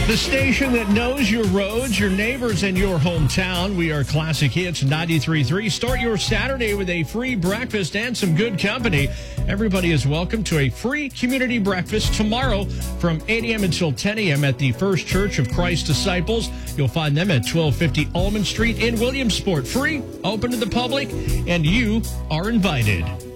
The station that knows your roads, your neighbors, and your hometown. We are Classic Hits 93.3. Start your Saturday with a free breakfast and some good company. Everybody is welcome to a free community breakfast tomorrow from 8 a.m. until 10 a.m. at the First Church of Christ Disciples. You'll find them at 1250 Almond Street in Williamsport. Free, open to the public, and you are invited.